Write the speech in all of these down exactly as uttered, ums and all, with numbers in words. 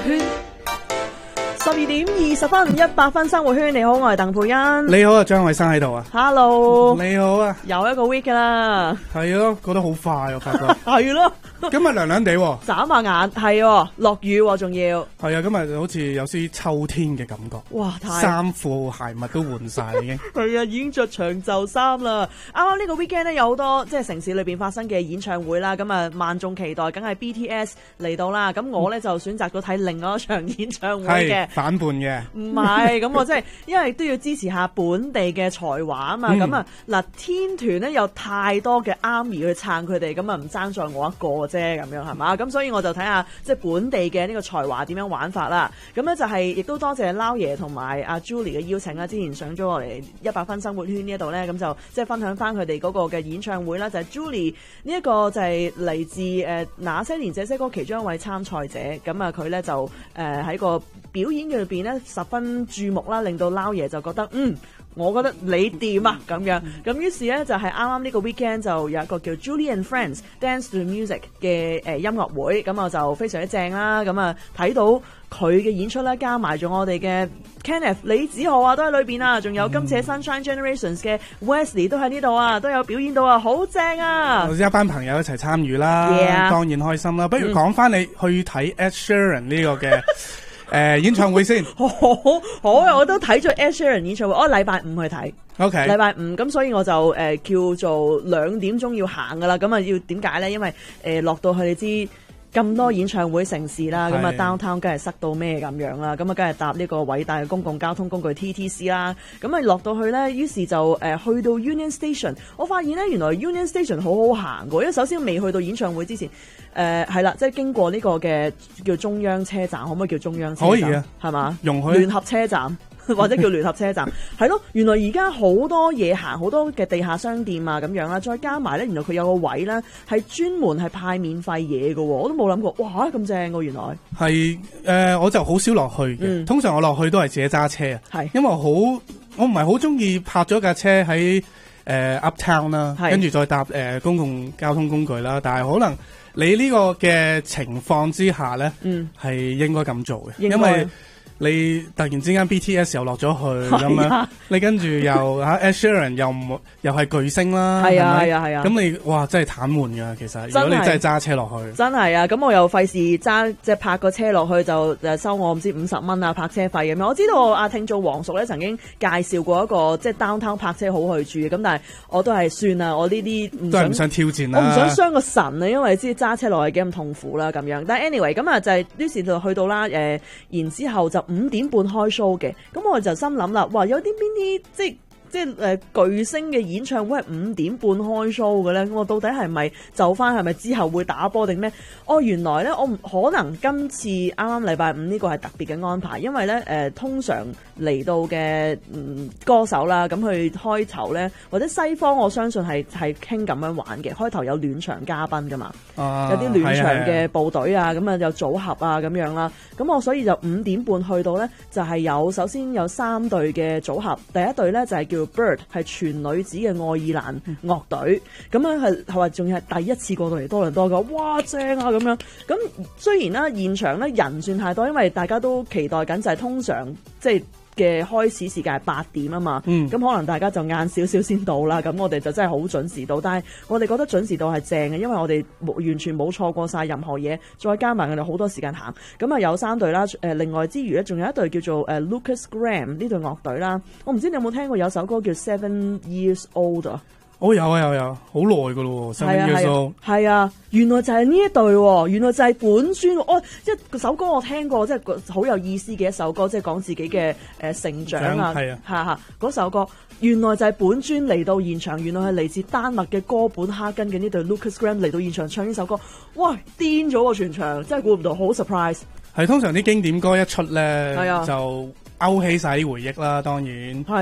圈。十二點二十分，一百分生活圈，你好，我係鄧佩欣。 你好啊，張偉生喺度啊。 Hello， 你好啊。 又一個 week 噶啦。 係咯，過得好快我發覺。 係咯。 今日涼涼地喎， 眨下眼，係喎，落雨喎，仲要。 係啊，今日好似有啲秋天嘅感覺。 哇，太衫褲鞋襪都換晒已經。 係啊，已經着長袖衫啦。啱啱呢個 weekend 咧有好多即係城市裏邊發生嘅演唱會啦，咁啊萬眾期待，梗係 B T S 嚟到啦。咁我咧就選擇咗睇另外一場演唱會嘅。 係反叛嘅。 唔係，咁我即係因為都要支持下本地嘅才華啊嘛。咁啊嗱，天團咧有太多嘅 army 去撐佢哋，咁啊唔爭在我一個啫，咁樣係嘛？咁所以我就睇下即係本地嘅呢個才華點樣玩法啦。咁咧就係亦都多謝撈爺同埋阿 Julie 嘅邀請啦。之前上咗我嚟一百分生活圈呢一度咧，咁就即係分享翻佢哋嗰個嘅演唱會啦。就係、是、Julie 呢一個就係嚟自誒、呃、那些年這些歌其中一位參賽者。咁啊佢咧就誒喺、呃、個表演嘅裏邊咧十分注目啦，令到撈爺就覺得嗯。我覺得你掂啊咁樣，咁於是咧就係啱啱呢個 weekend 就有一個叫 Julie and Friends Dance to Music 嘅誒、呃、音樂會，咁我就非常之正啦，咁啊睇到佢嘅演出咧，加埋咗我哋嘅 Kenneth 李子豪啊都喺裏邊啊，仲有今次 Sunshine Generations 嘅 Wesley 都喺呢度啊，都有表演到啊，好正啊！ 一班朋友一齊參與啦， yeah. 當然開心啦。不如講翻你去睇 Ed Sheeran 呢個嘅。誒、呃，演唱會先， 好好好啊！我都睇咗 Ed Sheeran 演唱會，我禮拜五去睇 ，OK， 禮拜五咁，所以我就誒、呃、叫做兩點鐘要行噶啦，咁啊要點解咧？因為誒、呃、落到去你知咁多演唱會城市啦，咁啊 downtown 梗係塞到咩咁樣啦，咁啊梗係搭呢個偉大嘅公共交通工具 T T C 啦，咁啊落到去咧，於是就誒、呃、去到 Union Station， 我發現咧原來 Union Station 好好行噶，因為首先未去到演唱會之前。誒係啦，即係經過呢個嘅叫中央車站，可唔可以叫中央車站？ 可以啊， 係嘛？ 容許聯合車站或者叫聯合車站，係咯。原來而家好多嘢行，好多嘅地下商店啊咁樣啦，再加埋咧，原來佢有個位咧係專門係派免費嘢嘅，我都冇諗過，哇咁正喎！原來係誒、呃，我就好少落去嘅、嗯，通常我落去都係自己揸車啊，係因為好我唔係好中意泊咗架車喺誒、呃、Uptown 啦，跟住再搭誒、呃、公共交通工具啦，但係可能。你呢個嘅情況之下咧，嗯，係應該咁做嘅，因為你突然之間 B T S 又落咗去咁樣，你跟住又啊 Ed Sheeran 又唔又係巨星啦， 係啊係啊係啊，咁你哇真係癱瘓㗎其實，如果你真係揸車落去， 真係啊，咁我又費事揸即係泊個車落去就誒收我唔知五十蚊啊泊車費咁樣。我知道阿聽眾黃淑咧曾經介紹過一個即係 downtown 泊車好去處，咁但係我都係算啦，我呢啲唔都係唔想挑戰啦， 我唔想傷個神啊，因為知揸車落去幾咁痛苦啦咁樣。但係 anyway 咁啊就係、是、於是就去到啦誒、呃，然之後就五點半開 show 嘅，咁我就心諗啦，哇有啲邊啲即係即係誒、呃、巨星嘅演唱會係五點半開 show 嘅咧，我到底係咪就翻係咪之後會打波定咩？哦原來咧我唔可能今次啱啱禮拜五呢個係特別嘅安排，因為咧誒、呃、通常嚟到嘅嗯歌手啦，咁佢開頭咧或者西方我相信係係傾咁樣玩嘅，開頭有暖場嘉賓噶嘛，啊、有啲暖場嘅部隊啊，咁啊有組合啊咁樣啦，咁我所以就五點半去到咧就係、是、有首先有三隊嘅組合，第一隊咧就係、是、叫 Bird 係全女子嘅愛爾蘭樂隊，咁樣係係話仲要係第一次過到嚟多倫多嘅，哇正啊咁樣。咁雖然啦現場咧人算太多，因為大家都期待緊就係通常即係嘅開始時間係八點啊嘛，咁、嗯、可能大家就晏少少先到啦，咁我哋就真係好準時到，但係我哋覺得準時到係正嘅，因為我哋完全冇錯過晒任何嘢，再加埋我哋好多時間行，咁啊有三隊啦，誒另外之餘咧，仲有一隊叫做誒 Lucas Graham 呢隊樂隊啦，我唔知你有冇聽過有首歌叫 Seven Years Old 啊？ 哦有啊有有，好耐噶咯，Seven Years Old，係啊，原來就係呢一隊，原來就係本尊，哦，即係首歌我聽過，即係好有意思嘅一首歌，即係講自己嘅誒、呃、成長啊，係啊，吓吓嗰首歌，原來就係本尊嚟到現場，原來係嚟自丹麥嘅哥本哈根嘅呢隊 Lucas Graham 嚟到現場唱呢首歌，哇癲咗喎全場，真係估唔到，好 surprise。係通常啲經典歌一出咧， 啊、 就勾起晒啲回憶啦，當然係。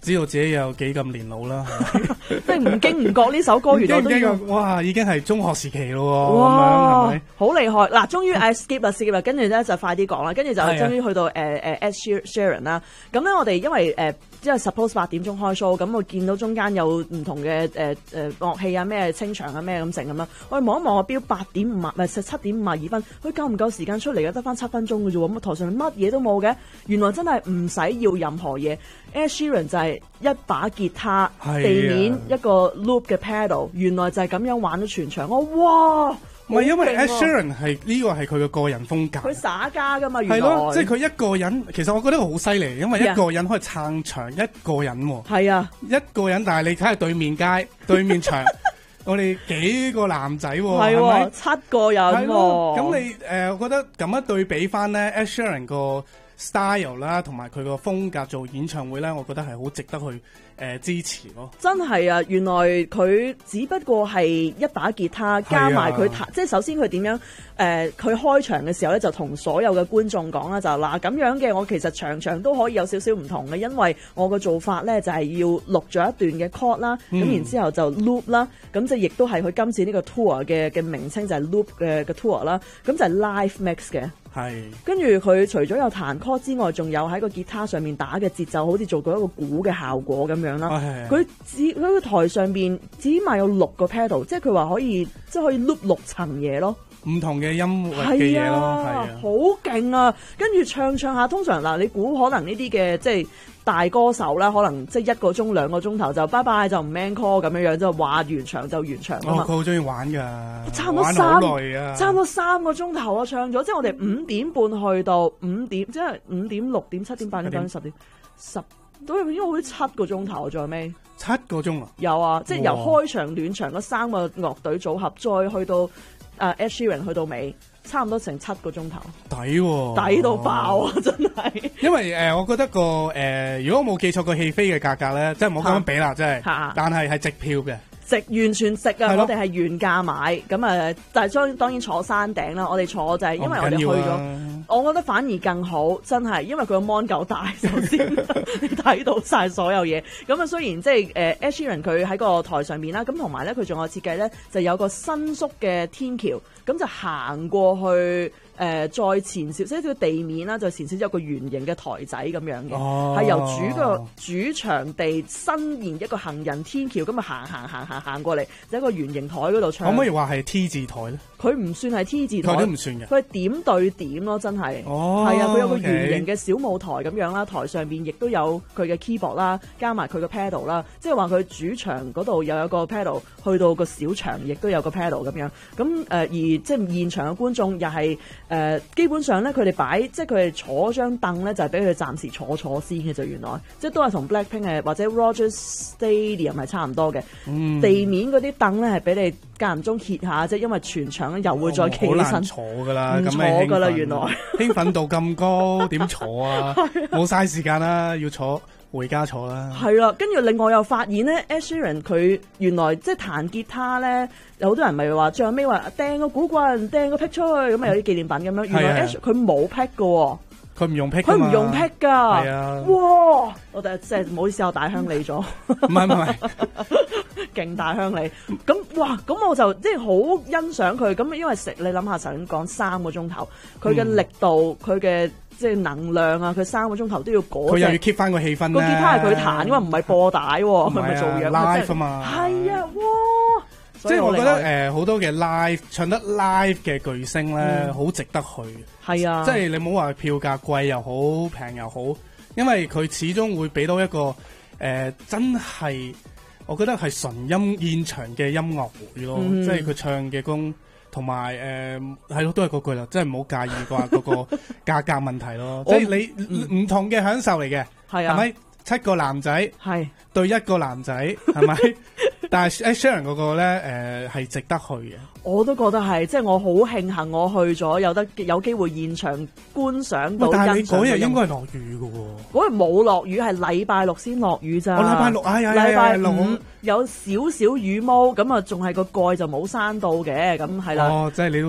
知道自己有幾咁年老啦， 即係唔經唔覺呢首歌原來都要哇，已經係中學時期咯， 哇， 係咪？ 好厲害！嗱，終於誒 skip 啦 skip 啦，跟住咧就快啲講啦，跟住就終於去到誒誒 Ed Sheeran 啦。咁咧我哋因為誒即係 suppose 八點鐘開 show，咁我見到中間有唔同嘅誒誒樂器啊，咩清場啊，咩咁成咁啦。我哋望一望個錶，八點五啊，唔係七點五啊二分，佢夠唔夠時間出嚟嘅？得翻七分鐘嘅啫喎，咁台上乜嘢都冇嘅，原來真係唔使要任何嘢。Ed Sheeran 就係一把吉他，地面一個 loop 嘅 pedal， 原來就係咁樣玩咗全場。我哇！ 唔係因為 Ed Sheeran 係呢個係佢嘅個人風格， 佢耍家噶嘛，原來係咯，即係佢一個人。其實我覺得好犀利，因為一個人可以撐場，一個人喎。係啊，一個人，但係你睇下對面街、對面場，我哋幾個男仔喎，係咪？ 七個人喎。 咁你誒，我覺得咁樣對比翻咧 Ed Sheeran 個 style 啦，同埋佢個風格做演唱會咧，我覺得係好值得去誒、呃、支持咯。 真係啊，原來佢只不過係一把吉他加埋佢彈，即係首先佢點樣誒？佢、呃、開場嘅時候咧，就同所有嘅觀眾講啦，就嗱咁樣嘅，我其實場場都可以有少少唔同嘅，因為我個做法咧就係、是、要錄咗一段嘅 chord 啦，咁、嗯、然之後就 loop 啦，咁就亦都係佢今次呢個 tour 嘅嘅名稱就係 loop 嘅嘅 tour 啦，咁就係 live mix 嘅。係，跟住佢除咗有彈 chord 之外，仲有喺個吉他上面打嘅節奏，好似做過一個鼓嘅效果咁樣啦。佢、哦、只佢個台上邊只埋有六個 pedal，即係佢話可以即係可以 loop 六層嘢咯， 唔同嘅音樂嘅嘢咯，係啊， 好勁啊！跟住唱唱下，通常嗱，你估可能呢啲嘅即係大歌手啦，可能即係一個鐘兩個鐘頭就拜拜就唔 encore 咁樣樣，就話完場就完場啊嘛。 哦，佢好中意玩㗎， 差唔多三，差唔多三個鐘頭啊唱咗，即係我哋五點半去到五點，即係五點六點七點八點九點十點十，都應該好似七個鐘頭最後尾。 七個鐘啊？ 有啊，即係由開場暖場嗰三個樂隊組合，再去到誒 Ed Sheeran 去到尾。差唔多成七個鐘頭， 抵喎、 啊，抵到爆啊！真係， 因為誒、呃，我覺得個誒、呃，如果我冇記錯個戲飛嘅價格咧，即係唔好咁樣比啦，即係，但係係直票嘅， 直完全直啊！我哋係原價買，咁啊，但係當當然坐山頂啦。我哋坐就係因為我哋去咗、啊，我覺得反而更好，真係，因為佢個 mon 夠大，首先你睇到晒所有嘢。咁啊，雖然即係誒 Ed Sheeran 佢喺個台上面啦，咁同埋咧佢仲有設計咧，就有個伸縮嘅天橋。咁就行過去，誒、呃、再前少少，即係個地面啦，就前少少有個圓形嘅台仔咁樣嘅，係、哦、由主個主場地伸延一個行人天橋，咁啊行行行行行過嚟，就一個圓形台嗰度唱。 可唔可以話係 T 字台咧？ 佢唔算係 T 字台， 佢都唔算嘅。 佢係點對點咯，真係。哦，係啊，佢有個圓形嘅小舞台咁樣啦，台上邊亦都有佢嘅 keyboard 啦，加埋佢嘅 pedal 啦，即係話佢主場嗰度又有個 pedal，去到個小場亦都有個 pedal 咁樣。咁誒、呃、而即係現場嘅觀眾又係誒基本上咧，佢哋擺即係佢哋坐張凳咧，就係俾佢哋暫時坐坐先嘅啫。原來即係都係同 Blackpink 誒或者 Rogers Stadium 係差唔多嘅、嗯。地面嗰啲凳咧係俾你間唔中歇下啫，因為全場咧又會再企起身。好、哦、難坐㗎啦，咁坐㗎啦，原來興奮度咁高，點坐啊？冇嘥時間啦，要坐。回家坐啦， 係啦，跟住另外又發現咧 Ed Sheeran 佢原來即係彈吉他咧，有好多人咪話最後尾話掟個鼓棍，掟個 pick 出去，咁啊有啲紀念品咁樣。原來 Ed 佢冇 pick 嘅， 佢唔用 pick， 佢唔用 pick 噶， 係啊， 哇！我哋即係唔好意思，我大鄉里咗， 唔係唔係， 勁大鄉里。咁哇，咁我就即係好欣賞佢。咁因為食你諗下，頭先講三個鐘頭，佢嘅力度，佢、嗯、嘅。即係能量啊！佢三個鐘頭都要嗰隻， 佢又要 keep 翻個氣氛咧。 個吉他係佢彈，因為唔係播帶喎，佢咪、啊、做嘢 live 啊嘛。 係啊，哇！ 即係我覺得誒，好、呃、多嘅 live 唱得 live 嘅巨星咧，好、嗯、值得去。係啊，即係你唔好話票價貴又好，平又好，因為佢始終會俾到一個誒、呃，真係我覺得係純音現場嘅音樂會咯。嗯、即係佢唱嘅功。同埋誒係咯，都係嗰句啦，即係唔好介意話嗰個價格問題咯。即係你唔、嗯、同嘅享受嚟嘅，係啊，係咪七個男仔係對一個男仔係咪？但係 Ed Sheeran 嗰個咧誒係值得去嘅。我都覺得係，即係我好慶幸我去咗，有得有機會現場觀賞到。但係你嗰日應該係落雨㗎喎。嗰日冇落雨，係禮拜六先落雨咋。我禮拜六，哎呀，禮拜五有少少雨毛，咁啊仲係個蓋就冇閂到嘅，咁係啦。哦，即係你都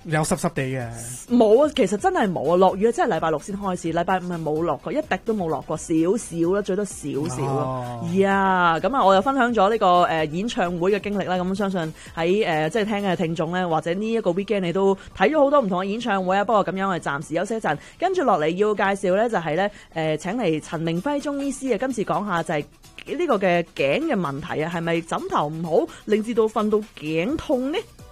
有濕濕地嘅。 冇啊，其實真係冇啊，落雨真係禮拜六先開始，禮拜五係冇落過，一滴都冇落過，少少啦，最多少少咯。呀，咁啊，我又分享咗呢個誒演唱會嘅經歷啦。咁相信喺誒即係聽嘅聽眾咧，或者呢一個 weekend 你都睇咗好多唔同嘅演唱會啊。不過咁樣我哋暫時休息一陣，跟住落嚟要介紹咧就係咧誒請嚟陳明輝中醫師啊，今次講下就係呢個嘅頸嘅問題啊，係咪枕頭唔好令至到瞓到頸痛呢？